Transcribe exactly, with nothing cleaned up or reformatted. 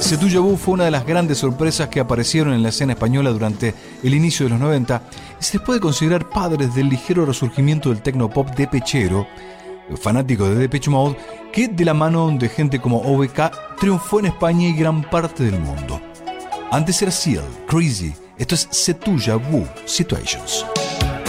C'est Déjà Vu fue una de las grandes sorpresas que aparecieron en la escena española durante el inicio de los noventa y se les puede considerar padres del ligero resurgimiento del tecnopop depechero, fanático de Depeche Mode, que de la mano de gente como O B K triunfó en España y gran parte del mundo. Antes era Seal, Crazy, esto es C'est Déjà Vu, Situations.